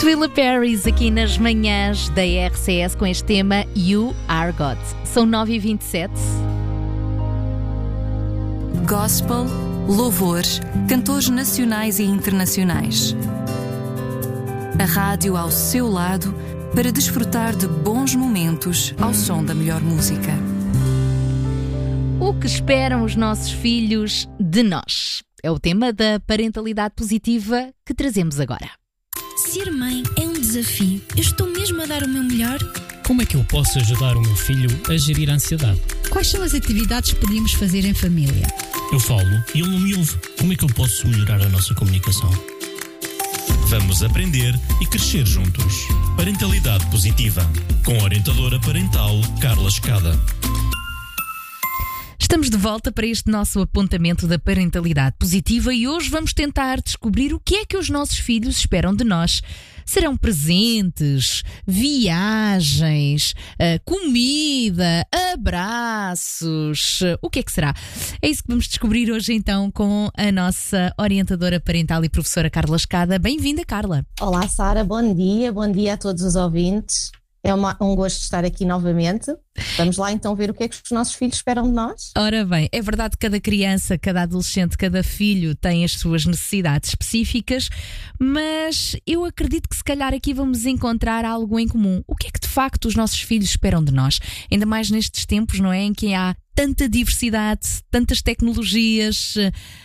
Twila Paris aqui nas manhãs da RCS com este tema You Are God. São 9h27. Gospel, louvores, cantores nacionais e internacionais. A rádio ao seu lado para desfrutar de bons momentos ao som da melhor música. O que esperam os nossos filhos de nós? É o tema da parentalidade positiva que trazemos agora. Ser mãe é um desafio. Eu estou mesmo a dar o meu melhor? Como é que eu posso ajudar o meu filho a gerir a ansiedade? Quais são as atividades que podemos fazer em família? Eu falo e ele não me ouve. Como é que eu posso melhorar a nossa comunicação? Vamos aprender e crescer juntos. Parentalidade positiva, com a orientadora parental Carla Escada. Estamos de volta para este nosso apontamento da parentalidade positiva e hoje vamos tentar descobrir o que é que os nossos filhos esperam de nós. Serão presentes, viagens, comida, abraços, o que é que será? É isso que vamos descobrir hoje então com a nossa orientadora parental e professora Carla Escada. Bem-vinda, Carla. Olá, Sara, bom dia a todos os ouvintes. É um gosto de estar aqui novamente. Vamos lá então ver o que é que os nossos filhos esperam de nós. Ora bem, é verdade que cada criança, cada adolescente, cada filho tem as suas necessidades específicas, mas eu acredito que se calhar aqui vamos encontrar algo em comum. O que é que de facto os nossos filhos esperam de nós? Ainda mais nestes tempos, não é? Em que há tanta diversidade, tantas tecnologias,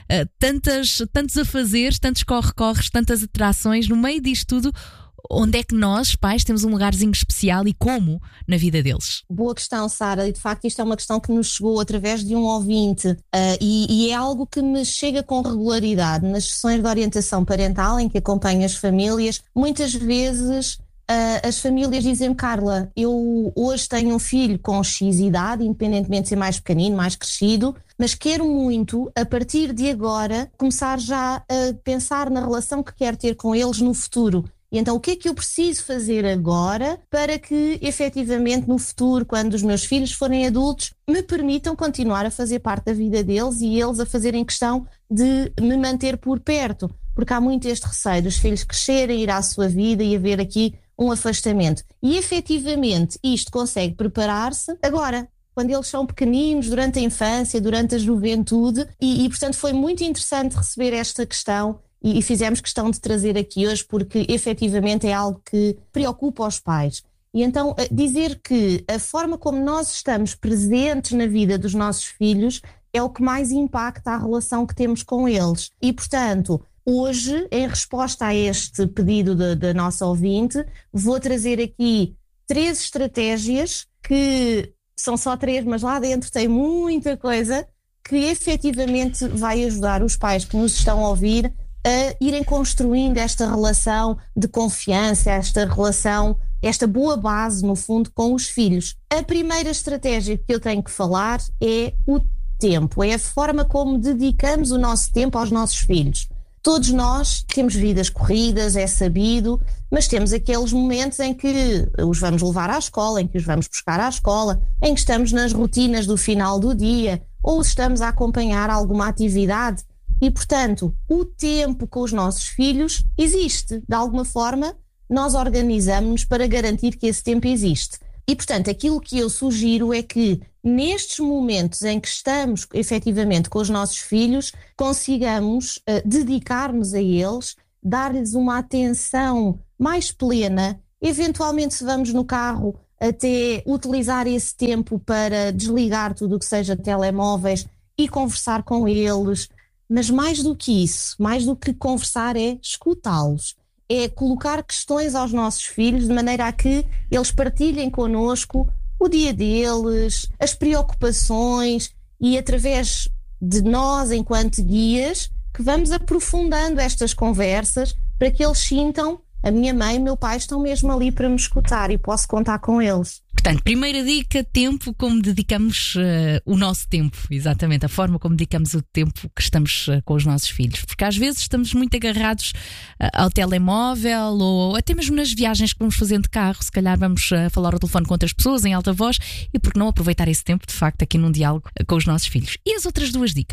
tantos afazeres, tantos corre-corres, tantas atrações. No meio disto tudo, onde é que nós, pais, temos um lugarzinho especial e como na vida deles? Boa questão, Sara, e de facto isto é uma questão que nos chegou através de um ouvinte e é algo que me chega com regularidade nas sessões de orientação parental em que acompanho as famílias. Muitas vezes as famílias dizem-me: Carla, eu hoje tenho um filho com X idade, independentemente de ser mais pequenino, mais crescido, mas quero muito, a partir de agora, começar já a pensar na relação que quero ter com eles no futuro. E então o que é que eu preciso fazer agora para que efetivamente no futuro, quando os meus filhos forem adultos, me permitam continuar a fazer parte da vida deles e eles a fazerem questão de me manter por perto? Porque há muito este receio dos filhos crescerem, ir à sua vida e haver aqui um afastamento. E efetivamente isto consegue preparar-se agora, quando eles são pequeninos, durante a infância, durante a juventude e portanto foi muito interessante receber esta questão. E fizemos questão de trazer aqui hoje porque efetivamente é algo que preocupa os pais. E então dizer que a forma como nós estamos presentes na vida dos nossos filhos é o que mais impacta a relação que temos com eles. E portanto, hoje, em resposta a este pedido da nossa ouvinte, vou trazer aqui 3 estratégias que são só 3, mas lá dentro tem muita coisa que efetivamente vai ajudar os pais que nos estão a ouvir a irem construindo esta relação de confiança, esta relação, esta boa base, no fundo, com os filhos. A primeira estratégia que eu tenho que falar é o tempo, é a forma como dedicamos o nosso tempo aos nossos filhos. Todos nós temos vidas corridas, é sabido, mas temos aqueles momentos em que os vamos levar à escola, em que os vamos buscar à escola, em que estamos nas rotinas do final do dia, ou estamos a acompanhar alguma atividade. E, portanto, o tempo com os nossos filhos existe. De alguma forma, nós organizamos-nos para garantir que esse tempo existe. E, portanto, aquilo que eu sugiro é que, nestes momentos em que estamos, efetivamente, com os nossos filhos, consigamos dedicar-nos a eles, dar-lhes uma atenção mais plena. Eventualmente, se vamos no carro, até utilizar esse tempo para desligar tudo o que seja telemóveis e conversar com eles. Mas mais do que isso, mais do que conversar, é escutá-los. É colocar questões aos nossos filhos de maneira a que eles partilhem connosco o dia deles, as preocupações e através de nós, enquanto guias, que vamos aprofundando estas conversas para que eles sintam: a minha mãe e meu pai estão mesmo ali para me escutar e posso contar com eles. Portanto, primeira dica, tempo, como dedicamos o nosso tempo, exatamente, a forma como dedicamos o tempo que estamos com os nossos filhos, porque às vezes estamos muito agarrados ao telemóvel ou até mesmo nas viagens que vamos fazendo de carro, se calhar vamos falar ao telefone com outras pessoas em alta voz e por que não aproveitar esse tempo, de facto, aqui num diálogo com os nossos filhos. E as outras 2 dicas?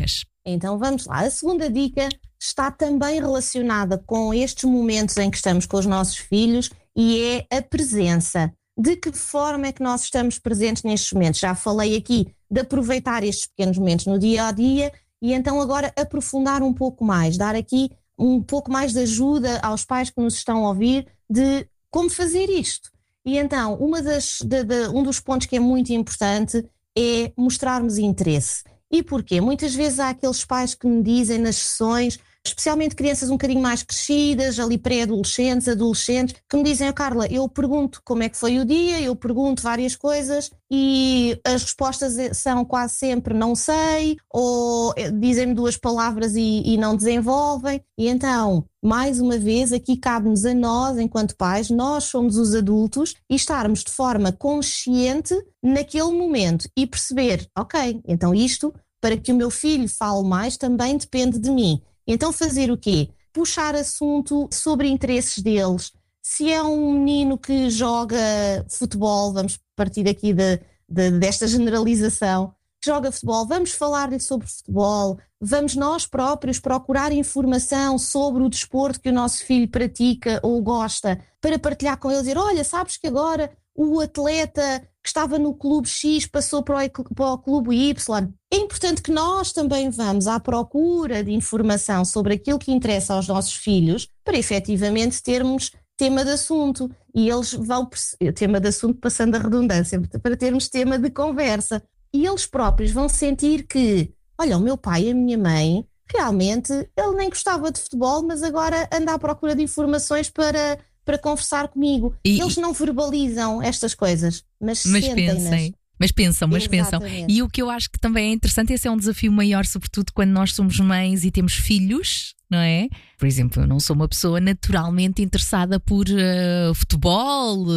Então vamos lá. A segunda dica está também relacionada com estes momentos em que estamos com os nossos filhos e é a presença. De que forma é que nós estamos presentes nestes momentos? Já falei aqui de aproveitar estes pequenos momentos no dia a dia e então agora aprofundar um pouco mais, dar aqui um pouco mais de ajuda aos pais que nos estão a ouvir de como fazer isto. E então, um dos pontos que é muito importante é mostrarmos interesse. E porquê? Muitas vezes há aqueles pais que me dizem nas sessões, especialmente crianças um bocadinho mais crescidas, ali pré-adolescentes, adolescentes, que me dizem, Carla, eu pergunto como é que foi o dia, eu pergunto várias coisas e as respostas são quase sempre não sei, ou dizem-me 2 palavras e não desenvolvem. E então, mais uma vez, aqui cabe-nos a nós, enquanto pais, nós somos os adultos e estarmos de forma consciente naquele momento e perceber, ok, então isto, para que o meu filho fale mais, também depende de mim. Então fazer o quê? Puxar assunto sobre interesses deles. Se é um menino que joga futebol, vamos partir aqui desta generalização, que joga futebol, vamos falar-lhe sobre futebol, vamos nós próprios procurar informação sobre o desporto que o nosso filho pratica ou gosta, para partilhar com ele, dizer, olha, sabes que agora o atleta que estava no clube X passou para o clube Y. É importante que nós também vamos à procura de informação sobre aquilo que interessa aos nossos filhos para efetivamente termos tema de assunto. E eles vão, tema de assunto passando a redundância, para termos tema de conversa. E eles próprios vão sentir que, olha, o meu pai e a minha mãe, realmente, ele nem gostava de futebol, mas agora anda à procura de informações para conversar comigo. Eles não verbalizam estas coisas, mas sentem-nas. Mas pensam. E o que eu acho que também é interessante, esse é um desafio maior, sobretudo quando nós somos mães e temos filhos, não é? Por exemplo, eu não sou uma pessoa naturalmente interessada por futebol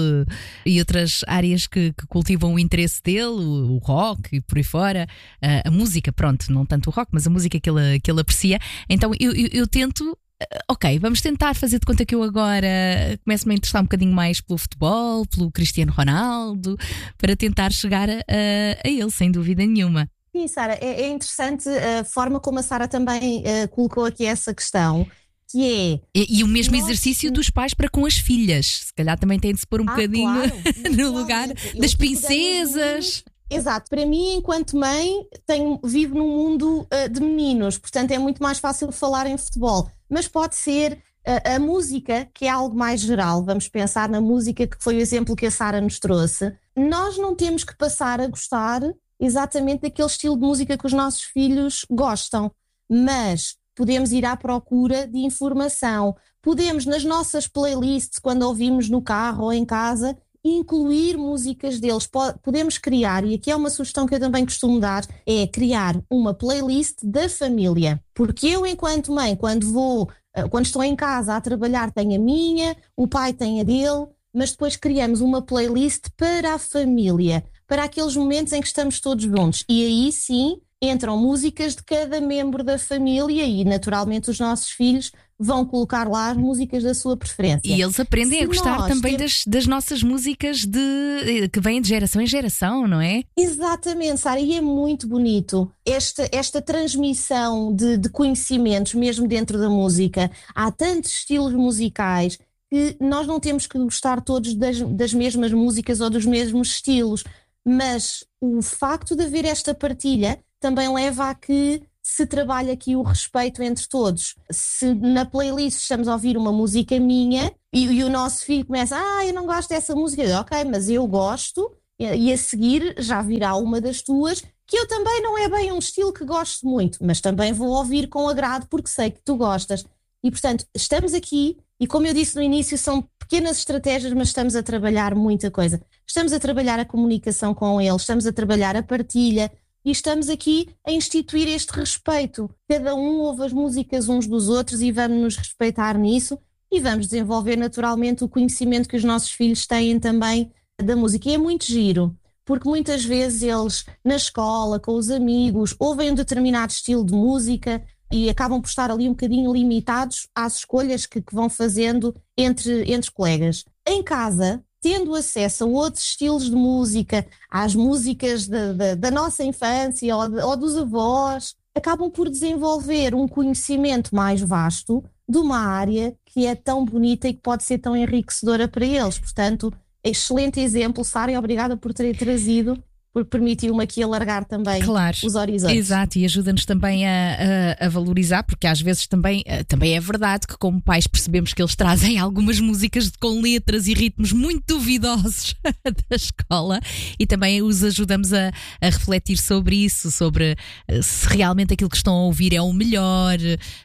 e outras áreas que cultivam o interesse dele, o rock e por aí fora, a música, pronto, não tanto o rock, mas a música que ele aprecia. Então eu tento. Ok, vamos tentar fazer de conta que eu agora começo-me a interessar um bocadinho mais pelo futebol, pelo Cristiano Ronaldo, para tentar chegar a ele, sem dúvida nenhuma. Sim, Sara, é interessante a forma como a Sara também colocou aqui essa questão, que é... E o mesmo exercício dos pais para com as filhas, se calhar também tem de se pôr um bocadinho claro, no lugar das princesas... Exato, para mim, enquanto mãe, vivo num mundo de meninos, portanto é muito mais fácil falar em futebol, mas pode ser a música, que é algo mais geral. Vamos pensar na música, que foi o exemplo que a Sara nos trouxe. Nós não temos que passar a gostar exatamente daquele estilo de música que os nossos filhos gostam, mas podemos ir à procura de informação, podemos nas nossas playlists, quando ouvimos no carro ou em casa, incluir músicas deles. Podemos criar, e aqui é uma sugestão que eu também costumo dar, é criar uma playlist da família, porque eu, enquanto mãe, quando estou em casa a trabalhar, tenho a minha, o pai tem a dele, mas depois criamos uma playlist para a família, para aqueles momentos em que estamos todos juntos, e aí sim entram músicas de cada membro da família e naturalmente os nossos filhos vão colocar lá as músicas da sua preferência. E eles aprendem a gostar também das nossas músicas que vêm de geração em geração, não é? Exatamente, Sara, e é muito bonito esta transmissão de conhecimentos mesmo dentro da música. Há tantos estilos musicais que nós não temos que gostar todos das mesmas músicas ou dos mesmos estilos, mas o facto de haver esta partilha também leva a que se trabalhe aqui o respeito entre todos. Se na playlist estamos a ouvir uma música minha e o nosso filho começa, eu não gosto dessa música, ok, mas eu gosto, e a seguir já virá uma das tuas, que eu também não é bem um estilo que gosto muito, mas também vou ouvir com agrado porque sei que tu gostas. E portanto, estamos aqui, e como eu disse no início, são pequenas estratégias, mas estamos a trabalhar muita coisa. Estamos a trabalhar a comunicação com eles, estamos a trabalhar a partilha, e estamos aqui a instituir este respeito. Cada um ouve as músicas uns dos outros e vamos nos respeitar nisso e vamos desenvolver naturalmente o conhecimento que os nossos filhos têm também da música. E é muito giro, porque muitas vezes eles na escola, com os amigos, ouvem um determinado estilo de música e acabam por estar ali um bocadinho limitados às escolhas que vão fazendo entre colegas. Em casa, tendo acesso a outros estilos de música, às músicas da nossa infância ou dos avós, acabam por desenvolver um conhecimento mais vasto de uma área que é tão bonita e que pode ser tão enriquecedora para eles. Portanto, excelente exemplo, Sara, e obrigada por ter trazido, por permitir-me aqui alargar também os horizontes. Exato, e ajuda-nos também a valorizar, porque às vezes também é verdade que como pais percebemos que eles trazem algumas músicas com letras e ritmos muito duvidosos da escola, e também os ajudamos a refletir sobre isso, sobre se realmente aquilo que estão a ouvir é o melhor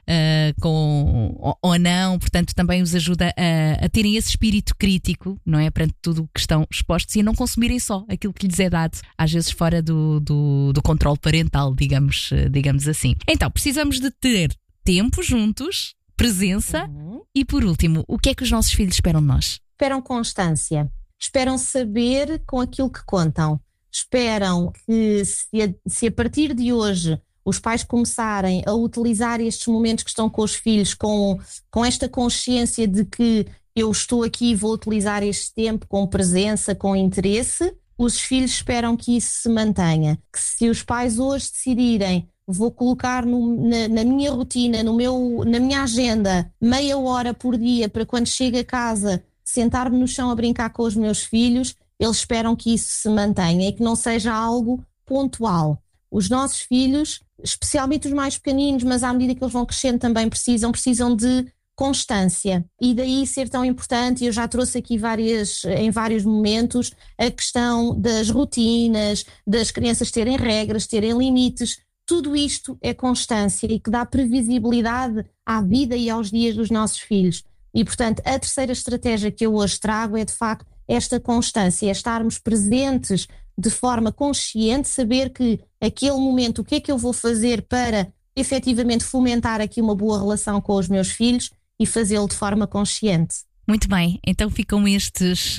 ou não. Portanto, também os ajuda a terem esse espírito crítico, não é? Perante tudo o que estão expostos, e a não consumirem só aquilo que lhes é dado, às vezes fora do controle parental, digamos assim. Então, precisamos de ter tempo juntos, presença e, por último, o que é que os nossos filhos esperam de nós? Esperam constância, esperam saber com aquilo que contam, esperam que se a partir de hoje os pais começarem a utilizar estes momentos que estão com os filhos com esta consciência de que eu estou aqui e vou utilizar este tempo com presença, com interesse, os filhos esperam que isso se mantenha. Que se os pais hoje decidirem, vou colocar na minha rotina, na minha agenda, meia hora por dia para quando chego a casa sentar-me no chão a brincar com os meus filhos, eles esperam que isso se mantenha e que não seja algo pontual. Os nossos filhos, especialmente os mais pequeninos, mas à medida que eles vão crescendo também precisam de constância, e daí ser tão importante. Eu já trouxe aqui em vários momentos a questão das rotinas, das crianças terem regras, terem limites. Tudo isto é constância e que dá previsibilidade à vida e aos dias dos nossos filhos. E, portanto, a terceira estratégia que eu hoje trago é, de facto, esta constância, é estarmos presentes de forma consciente, saber que aquele momento, o que é que eu vou fazer para efetivamente fomentar aqui uma boa relação com os meus filhos e fazê-lo de forma consciente. Muito bem, então ficam estes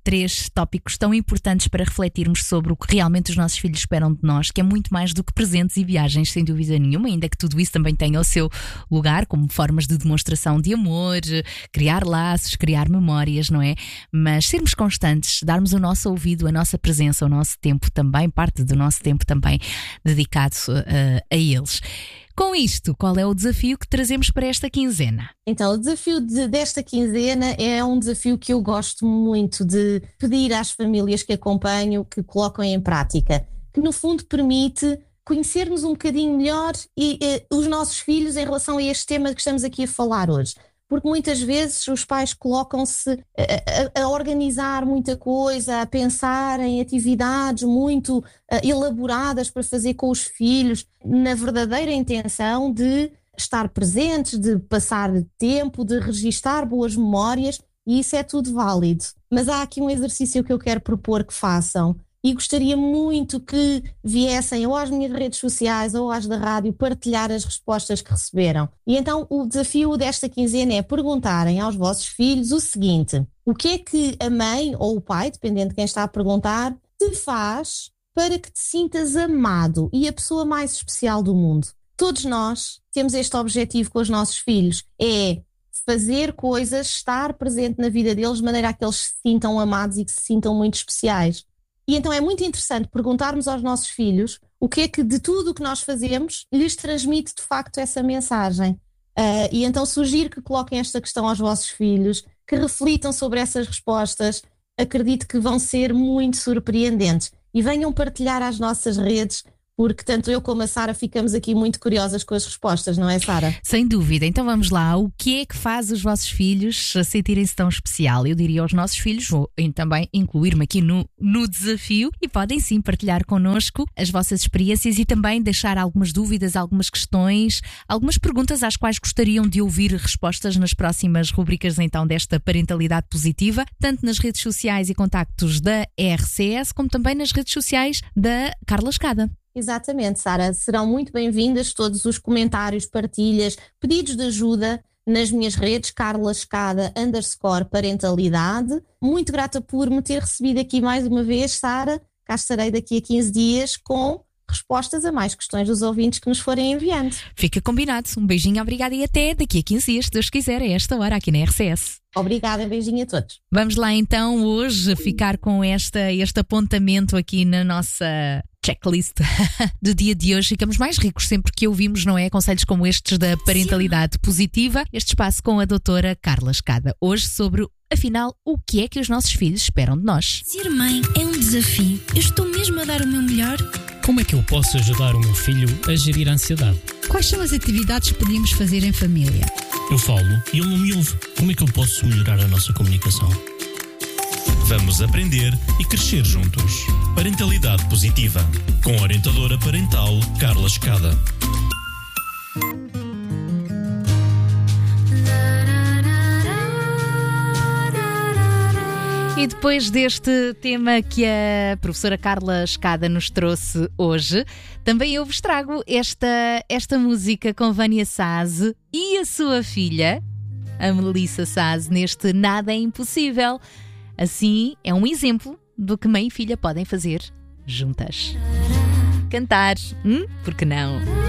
3 tópicos tão importantes para refletirmos sobre o que realmente os nossos filhos esperam de nós, que é muito mais do que presentes e viagens, sem dúvida nenhuma, ainda que tudo isso também tenha o seu lugar como formas de demonstração de amor, criar laços, criar memórias, não é? Mas sermos constantes, darmos o nosso ouvido, a nossa presença, o nosso tempo também, parte do nosso tempo também dedicado a eles. Com isto, qual é o desafio que trazemos para esta quinzena? Então, o desafio desta quinzena é um desafio que eu gosto muito de pedir às famílias que acompanho que colocam em prática, que no fundo permite conhecermos um bocadinho melhor os nossos filhos em relação a este tema que estamos aqui a falar hoje. Porque muitas vezes os pais colocam-se a organizar muita coisa, a pensar em atividades muito elaboradas para fazer com os filhos, na verdadeira intenção de estar presentes, de passar tempo, de registar boas memórias, e isso é tudo válido. Mas há aqui um exercício que eu quero propor que façam, e gostaria muito que viessem ou às minhas redes sociais ou às da rádio partilhar as respostas que receberam. E então o desafio desta quinzena é perguntarem aos vossos filhos o seguinte: o que é que a mãe ou o pai, dependendo de quem está a perguntar, te faz para que te sintas amado e a pessoa mais especial do mundo? Todos nós temos este objetivo com os nossos filhos, é fazer coisas, estar presente na vida deles de maneira a que eles se sintam amados e que se sintam muito especiais. E então é muito interessante perguntarmos aos nossos filhos o que é que de tudo o que nós fazemos lhes transmite de facto essa mensagem. E então sugiro que coloquem esta questão aos vossos filhos, que reflitam sobre essas respostas. Acredito que vão ser muito surpreendentes e venham partilhar às nossas redes, porque tanto eu como a Sara ficamos aqui muito curiosas com as respostas, não é, Sara? Sem dúvida. Então vamos lá. O que é que faz os vossos filhos sentirem-se tão especial? Eu diria aos nossos filhos, vou também incluir-me aqui no desafio, e podem sim partilhar connosco as vossas experiências e também deixar algumas dúvidas, algumas questões, algumas perguntas às quais gostariam de ouvir respostas nas próximas rubricas então desta parentalidade positiva, tanto nas redes sociais e contactos da RCS, como também nas redes sociais da Carla Escada. Exatamente, Sara. Serão muito bem-vindas todos os comentários, partilhas, pedidos de ajuda nas minhas redes, Carla Escada _parentalidade. Muito grata por me ter recebido aqui mais uma vez, Sara. Cá estarei daqui a 15 dias com respostas a mais questões dos ouvintes que nos forem enviando. Fica combinado. Um beijinho, obrigada e até daqui a 15 dias, se Deus quiser, a esta hora aqui na RCS. Obrigada, beijinho a todos. Vamos lá então hoje ficar com este apontamento aqui na nossa checklist do dia de hoje. Ficamos mais ricos sempre que ouvimos, não é? Conselhos como estes da parentalidade positiva. Este espaço com a doutora Carla Escada. Hoje sobre, afinal, o que é que os nossos filhos esperam de nós. Ser mãe é um desafio. Eu estou mesmo a dar o meu melhor. Como é que eu posso ajudar o meu filho a gerir a ansiedade? Quais são as atividades que podemos fazer em família? Eu falo e ele não me ouve. Como é que eu posso melhorar a nossa comunicação? Vamos aprender e crescer juntos. Parentalidade positiva. Com a orientadora parental Carla Escada. E depois deste tema que a professora Carla Escada nos trouxe hoje, também eu vos trago esta música com Vânia Saz e a sua filha, a Melissa Saz, neste Nada é Impossível. Assim, é um exemplo do que mãe e filha podem fazer juntas. Cantar, por que não?